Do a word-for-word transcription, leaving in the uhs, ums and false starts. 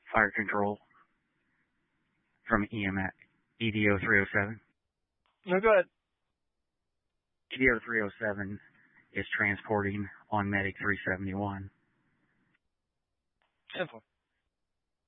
Fire control from E M S, E D O three oh seven. No, go ahead. E D O three oh seven is transporting on Medic three seventy-one. ten four.